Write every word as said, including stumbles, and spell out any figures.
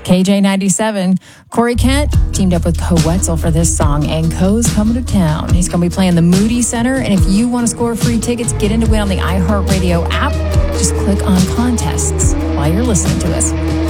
K J ninety-seven. Corey Kent teamed up with Co Wetzel for this song, and Co's coming to town. He's going to be playing the Moody Center, and if you want to score free tickets, get into it on the iHeartRadio app. Just click on contests while you're listening to us.